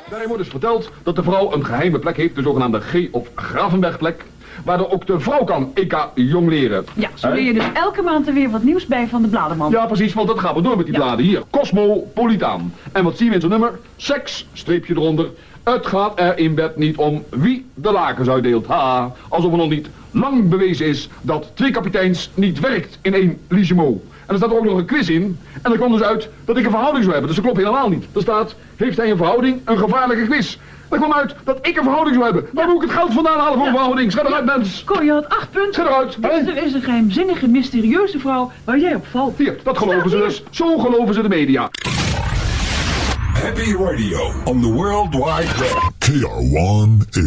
Daarin wordt dus verteld dat de vrouw een geheime plek heeft, de zogenaamde G- of Gravenbergplek, waar ook de vrouw kan jongleren. Ja, zo leer je dus elke maand er weer wat nieuws bij van de bladerman. Ja, precies, want dat gaat we door met die bladen. Hier, Cosmopolitaan. En wat zien we in zo'n nummer? Seks, streepje eronder. Het gaat er in bed niet om wie de lakens uitdeelt. Ha, alsof er nog niet lang bewezen is dat 2 kapiteins niet werkt in 1 Ligemo. En er staat er ook nog een quiz in. En er komt dus uit dat ik een verhouding zou hebben. Dus dat klopt helemaal niet. Er staat, heeft hij een verhouding? Een gevaarlijke quiz. Er kwam uit dat ik een verhouding zou hebben. Waar moet ik het geld vandaan halen voor een verhouding? Schrijf eruit, mens. Cor, je had 8 punten. Schrijf eruit. Dus er is een geheimzinnige, mysterieuze vrouw waar jij op valt. Hier, dat geloven ze dus. Zo geloven ze de media. Happy Radio on the World Wide Web. KR1